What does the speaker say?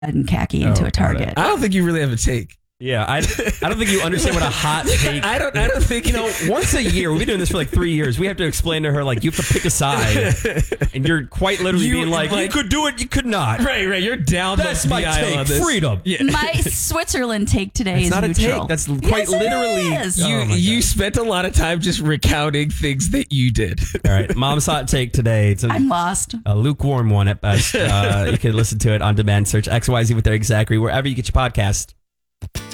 and khaki into a Target. I don't think you really have a take. Yeah, I don't think you understand what a hot take. I don't think once a year, we've been doing this for like 3 years. We have to explain to her like you have to pick a side, and you're quite literally being like, you could do it, you could not. Right. You're down. That's my take. Freedom. Yeah. My Switzerland take today is not neutral. a take. That's quite literally. You spent a lot of time just recounting things that you did. All right, Mom's hot take today. It's I'm lost. A lukewarm one at best. You can listen to it on demand. Search XYZ with Eric Zachary wherever you get your podcast.